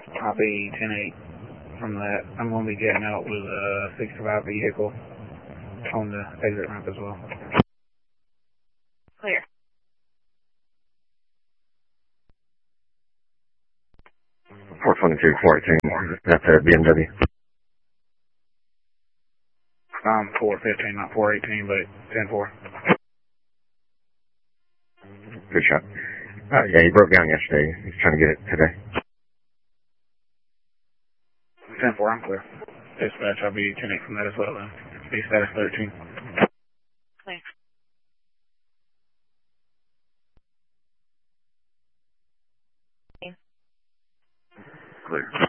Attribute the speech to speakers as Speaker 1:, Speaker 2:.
Speaker 1: Copy 10-8 from that. I'm going to be getting out with a 65 vehicle on the exit ramp as well.
Speaker 2: Clear.
Speaker 3: 422, 418. That's a BMW.
Speaker 1: 415, not 418, but 10-4.
Speaker 3: Good shot. Yeah, he broke down yesterday. He's trying to get it today.
Speaker 1: 10-4, I'm clear. Dispatch, I'll be 10-8 from that as well then. Be status 13.
Speaker 2: Clear.
Speaker 3: Clear.